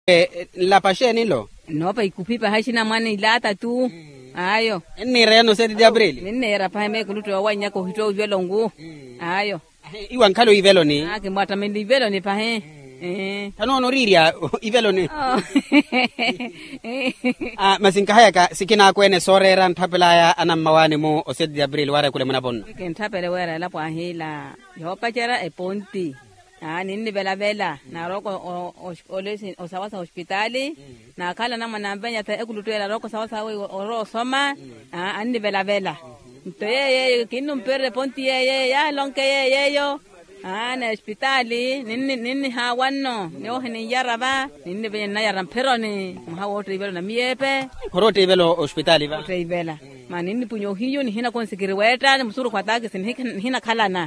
La pasheni lo. No pa ikupipa hashina mwana ilata tu. Ayo. Nire no 7 de abril. Nire pa me kuluto wanya ko hito uvelo ngu. Ayo. Iwa nkalo ivelo ni. Ke mwata mendi ivelo ni pa he. Tano noriria ivelo ni. Masinka haya ka sikina kwene sorera ntapela ya anamawani mo o 7 de abril wara kule mnabonna. Ke ntapele wera la pa hila. Yo pachara e ponti. Nini vela na roko olesi osawasa hospitali na kala na manambenya ta ekulutoela roko sawasa we oro soma nini vela to ye kinu mpere ponti ye ya lonke ye yo na hospitali nini hawano yo hini yaraba nini be na yaram peroni hawo trivelo na miepe korote velo hospitali va trivela manini punyo hiyo ni hina konsikiri weta msuru kwa taki sin hina kala na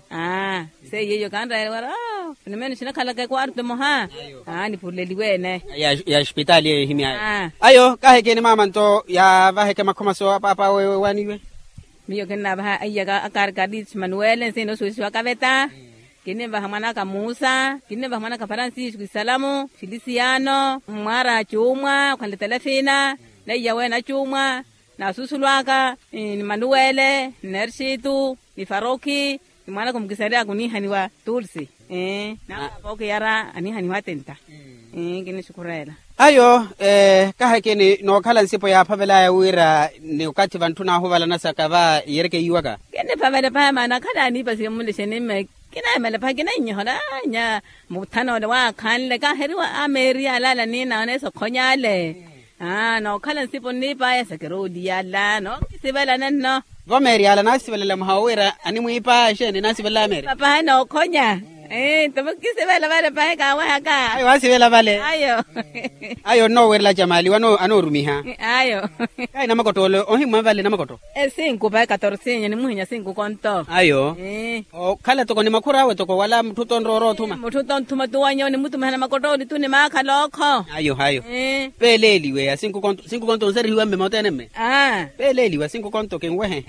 se yeyo kanda wara nimeni sina kala kwa arto moha ni puleli wene ya hospitali himia ayo kahe kene mama nto ya vahe kama koma so papa wewe waniwe miyo kena baha ayaga akar kadis manuel sino suiswa kabeta kine baha manaka Musa kine baha manaka Francis salamu Feliciano mara chumwa kwa telefina na yawe na chumwa na susulwaka ni Manuele Nersitu ni Faroki mwana kumkisaria kunihani wa tulsi na poke yara anihani watenta kini shukurela ayo kaha kene no kala nsipo ya pavela ya wira ni ukati vantuna hovala na sakava yereke yuwaga kene pavela pa mana kala ni pasi mulishe ni me kina mele pa kina nyola nya mutano wa kanle ka heri wa ameria lala ni na ne so khonyale no kala nsipo ni pa ya sakerodi yala no kisibela nanno Vomeri ala nasi vela mhawira ani muipa shene nasi vela meri. Papa no konya. Tabukise vela pa ka wa ka. Ayo wasi vela vale. Ayo. Ayo no werla jamali wano anorumiha. Ayo. Kai na makotolo ohi mwavale na makoto. 5 pa 14 ni muhinya 5 konto. Ayo. O kala toko ni makura we toko wala mtuto ndoro tuma. Mtuto ntuma tuwanyo ni mtu mahana makoto ni tu ni makaloko. Ayo. Peleli we ya 5 konto nseri hiwa mmemotene me. Peleli wa 5 konto kenwehe.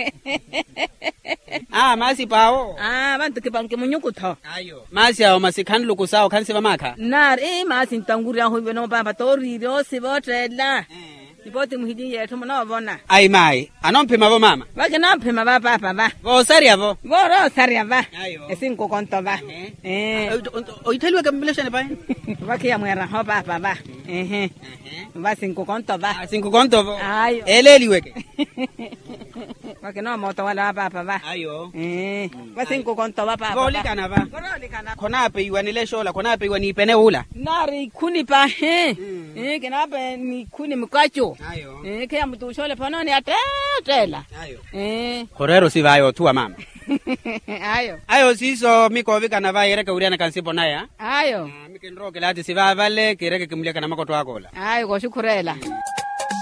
Masi pao. Bantu kipanke munyukuto. Ayo. Masi ya masikhan lukusao kansi vamaka. Nar masi ntanguria huyo no baba tori rosi botrela. Nipoti muhidi yetu mna bona. Ai mai, anompima vo mama. Wake nampima ba papa ba. Vo saria vo. Vo ro saria ba. Ayo. 5 konto ba. Oiteliwa kambilesha ne pai. Wake ya mwera ho papa ba. Ba 5 konto ba. 5 konto vo. Ayo. Eleli weke. Wake no moto wala papa ba. Ayo. Ba 5 konto ba papa. Voli kana ba. Kona pe iwanile shola, kona pe iwani pene ula. Nari kuni pa kena pe ni kuni mkacho. Ayo. Kaya mtu shole panoni atela. Ayo. Korero si vayo tuwa mama. Ayo siso miko vika na vai yereke uriana kansipo naya. Ayo. Mikenroke lati si vavale kireke kimuleka na makoto akola. Ayo ko shukurela.